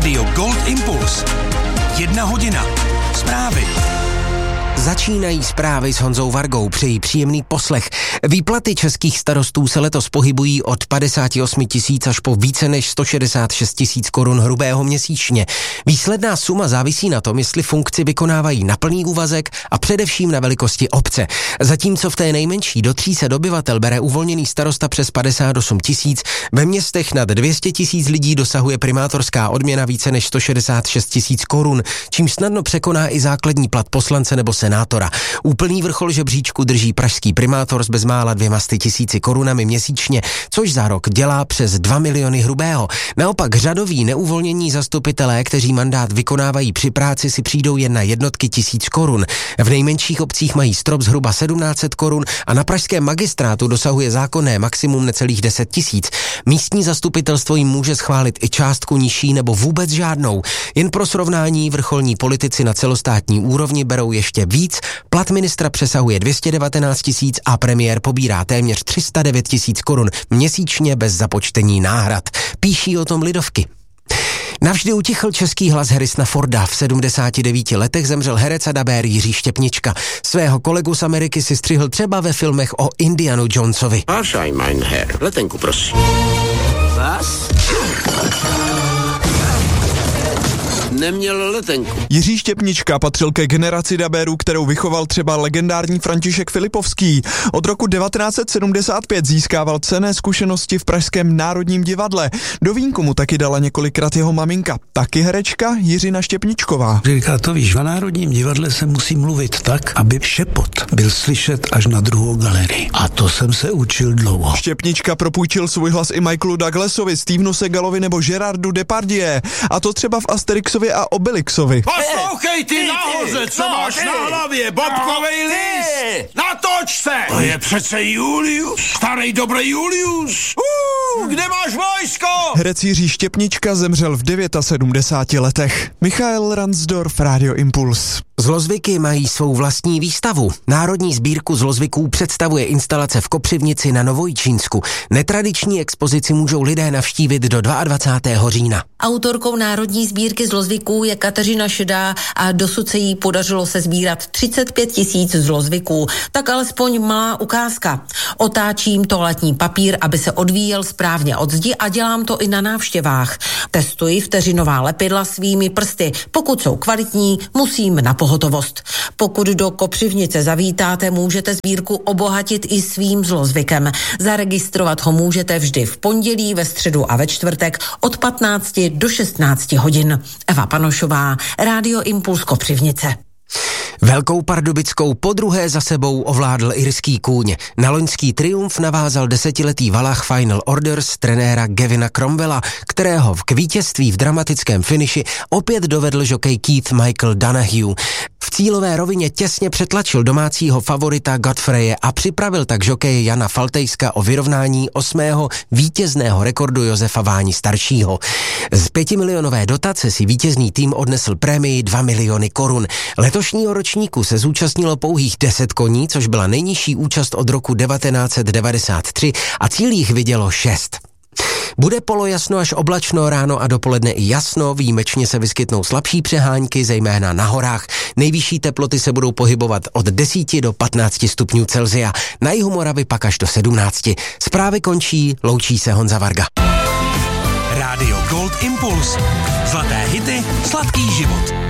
Rádio Gold Impuls. 1 hodina. Zprávy. Začínají zprávy s Honzou Vargou, přeji příjemný poslech. Výplaty českých starostů se letos pohybují od 58 000 až po více než 166 000 korun hrubého měsíčně. Výsledná suma závisí na tom, jestli funkci vykonávají na plný úvazek a především na velikosti obce. Zatímco v té nejmenší do 300 obyvatel bere uvolněný starosta přes 58 000, ve městech nad 200 000 lidí dosahuje primátorská odměna více než 166 000 korun, čím snadno překoná i základní plat poslance nebo senátora. Úplný vrchol žebříčku drží pražský primátor s bezmála 200 000 korunami měsíčně, což za rok dělá přes 2 miliony hrubého. Naopak řadoví neuvolnění zastupitelé, kteří mandát vykonávají při práci, si přijdou jen na jednotky tisíc korun. V nejmenších obcích mají strop zhruba 1700 korun a na pražském magistrátu dosahuje zákonné maximum necelých 10 000. Místní zastupitelstvo jim může schválit i částku nižší nebo vůbec žádnou. Jen pro srovnání, vrcholní politici na celostátní úrovni berou ještě víc, plat ministra přesahuje 219 000 a premiér pobírá téměř 309 000 korun měsíčně bez započtení náhrad. Píší o tom Lidovky. Navždy utichl český hlas Harrisona Forda. V 79 letech zemřel herec a dabér Jiří Štěpnička. Svého kolegu z Ameriky si střihl třeba ve filmech o Indianu Jonesovi. Vášaj, mein Herr. Letenku, prosím. Vás? Neměl letenku. Jiří Štěpnička patřil ke generaci dabérů, kterou vychoval třeba legendární František Filipovský. Od roku 1975 získával cenné zkušenosti v Pražském Národním divadle. Do vínku mu taky dala několikrát jeho maminka, taky herečka Jiřina Štěpničková. Říká, to víš, v Národním divadle se musí mluvit tak, aby šepot byl slyšet až na druhou galerii. A to jsem se učil dlouho. Štěpnička propůjčil svůj hlas i Michaelu Douglasovi, Stevenu Segalovi nebo Gerardu Depardieu. A to třeba v Asterixovi a Obelixovi. Poslouchej ty nahoře, co máš na hlavě, bobkovej list! Natoč se! To je přece Julius, starý dobrý Julius. Kde máš vojsko? Herec Jiří Štěpnička zemřel v 79 letech. Michael Ransdorf, Radio Impuls. Zlozvyky mají svou vlastní výstavu. Národní sbírku zlozvyků představuje instalace v Kopřivnici na Novojičínsku. Netradiční expozici můžou lidé navštívit do 22. října. Autorkou Národní sbírky zlozvyků je Kateřina Šedá a dosud se jí podařilo sesbírat 35 000 zlozvyků. Tak alespoň malá ukázka. Otáčím toaletní papír, aby se odvíjel správně od zdi a dělám to i na návštěvách. Testuji vteřinová lepidla svými prsty. Pokud jsou kvalitní, musím na pohotovost. Pokud do Kopřivnice zavítáte, můžete sbírku obohatit i svým zlozvykem. Zaregistrovat ho můžete vždy v pondělí, ve středu a ve čtvrtek od 15 do 16 hodin. Eva Panošová, Radio Impuls Kopřivnice. Velkou Pardubickou podruhé za sebou ovládl irský kůň. Na loňský triumf navázal 10letý valach Final Orders trenéra Gavina Cromwella, kterého k vítězství v dramatickém finiši opět dovedl žokej Keith Michael Donahue. V cílové rovině těsně přetlačil domácího favorita Godfreye a připravil tak žokeje Jana Faltejska o vyrovnání 8. vítězného rekordu Josefa Váni staršího. Z 5milionové dotace si vítězný tým odnesl prémii 2 miliony korun. Letošního ročníku se zúčastnilo pouhých 10 koní, což byla nejnižší účast od roku 1993 a cíl jich vidělo 6. Bude polojasno až oblačno, ráno a dopoledne i jasno, výjimečně se vyskytnou slabší přehánky, zejména na horách. Nejvyšší teploty se budou pohybovat od 10 do 15 stupňů Celsia, na jihu Moravy pak až do 17. Zprávy končí, loučí se Honza Varga. Rádio Gold Impuls. Zlaté hity, sladký život.